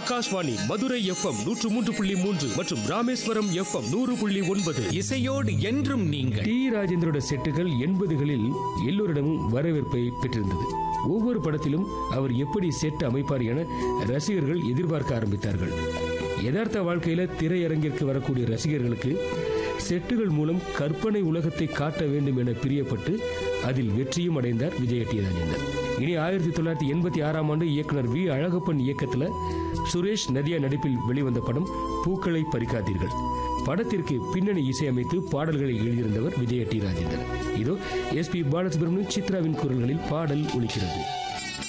Akashvani Madurai FM 103.3 மற்றும் Rameswaram FM 100.9. இசையோடு என்றும் நீங்கள். டி ராஜேந்திரோட செட்டுகள் 80களில் எல்லோரிடமும் வரவேற்பை பெற்றிருந்தது. ஒவ்வொரு படத்திலும் அவர் எப்படி செட் அமைப்பார் என ரசிகர்கள் எதிர்பார்க்க ஆரம்பித்தார்கள். யதார்த்த வாழ்க்கையில திரையரங்கிற்கு வரக்கூடிய ரசிகர்களுக்கு செட்டுகள் மூலம் கற்பனை உலகத்தை காட்ட வேண்டும் என பிரியப்பட்டு அதில் வெற்றியும் அடைந்தார் விஜய் டி ராஜேந்தர். இனி 1986 இயக்குனர் வி அழகப்பன் இயக்கத்தில் சுரேஷ் நதியா நடிப்பில் வெளிவந்த படம் பூக்களை பறிக்காதீர்கள். படத்திற்கு பின்னணி இசையமைத்து பாடல்களை எழுதியிருந்தவர் விஜய் டி ராஜேந்தர். இதோ SP பாலசுப்ரமணியம், சித்ராவின் குரல்களில் பாடல் ஒலிக்கிறது.